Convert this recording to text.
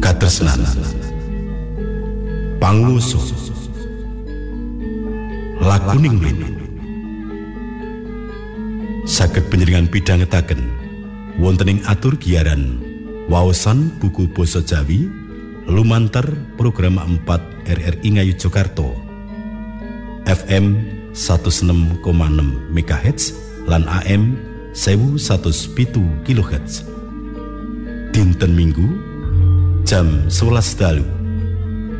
katresnan, panguwasa, lakuning mlini. Saged panjenengan pidhangetaken wonten ing atur giaran waosan buku basa Jawi lumantar program 4 RRI Ngayogyakarta FM 106,6 MHz lan AM 1107 kHz dinten Minggu jam 11 dalu